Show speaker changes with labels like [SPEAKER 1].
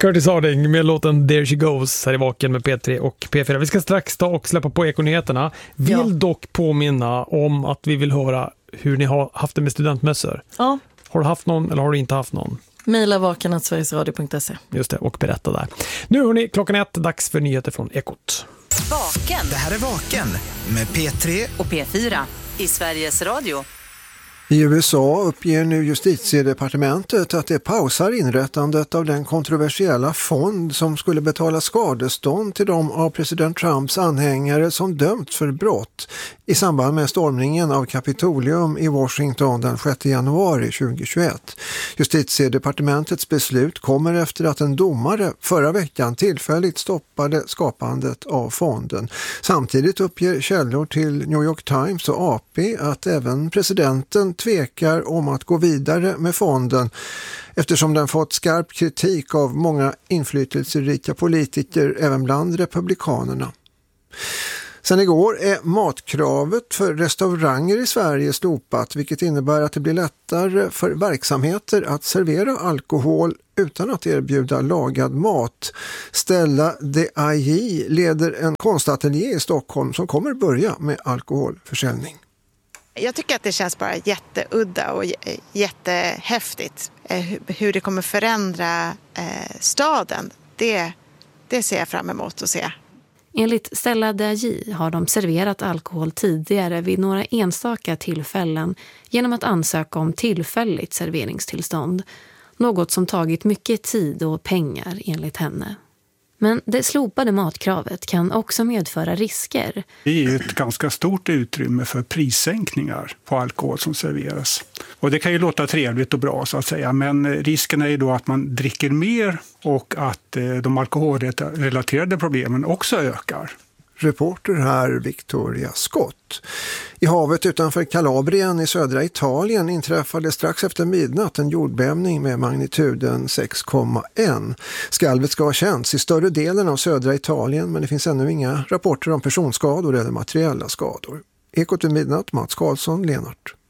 [SPEAKER 1] Curtis Harding med låten There She Goes här i Vaken med P3 och P4. Vi ska strax ta och släppa på Ekonyheterna. Vill dock påminna om att vi vill höra hur ni har haft det med studentmössor.
[SPEAKER 2] Ja.
[SPEAKER 1] Har du haft någon eller har du inte haft någon?
[SPEAKER 2] Maila vaken@sverigesradio.se.
[SPEAKER 1] Just det, och berätta där. Nu hörni, klockan 1, dags för nyheter från Ekot.
[SPEAKER 3] Vaken.
[SPEAKER 4] Det här är Vaken med P3
[SPEAKER 3] och P4 i Sveriges Radio.
[SPEAKER 5] I USA uppger nu justitiedepartementet att det pausar inrättandet av den kontroversiella fond som skulle betala skadestånd till de av president Trumps anhängare som dömts för brott i samband med stormningen av Kapitolium i Washington den 6 januari 2021. Justitiedepartementets beslut kommer efter att en domare förra veckan tillfälligt stoppade skapandet av fonden. Samtidigt uppger källor till New York Times och AP att även presidenten tvekar om att gå vidare med fonden eftersom den fått skarp kritik av många inflytelserika politiker även bland republikanerna. Sen igår är matkravet för restauranger i Sverige slopat, vilket innebär att det blir lättare för verksamheter att servera alkohol utan att erbjuda lagad mat. Stella de AJ leder en konstateljé i Stockholm som kommer börja med alkoholförsäljning.
[SPEAKER 6] Jag tycker att det känns bara jätteudda och jättehäftigt. Hur det kommer förändra staden, det ser jag fram emot att se.
[SPEAKER 7] Enligt Stella Daji har de serverat alkohol tidigare vid några enstaka tillfällen genom att ansöka om tillfälligt serveringstillstånd. Något som tagit mycket tid och pengar enligt henne. Men det slopade matkravet kan också medföra risker.
[SPEAKER 8] Det är ju ett ganska stort utrymme för prissänkningar på alkohol som serveras. Och det kan ju låta trevligt och bra så att säga, men risken är ju då att man dricker mer och att de alkoholrelaterade problemen också ökar.
[SPEAKER 5] Reporter här Victoria Scott. I havet utanför Kalabrien i södra Italien inträffade strax efter midnatt en jordbävning med magnituden 6,1. Skalvet ska ha känts i större delen av södra Italien, men det finns ännu inga rapporter om personskador eller materiella skador. Ekot vid midnatt, Mats Karlsson, Lenart.